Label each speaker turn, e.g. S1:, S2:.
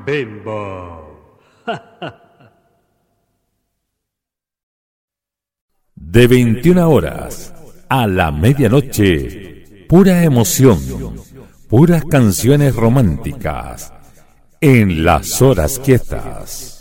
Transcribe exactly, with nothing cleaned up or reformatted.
S1: Bimbo.
S2: De veintiuna horas a la medianoche, pura emoción, puras canciones románticas en Las Horas Quietas.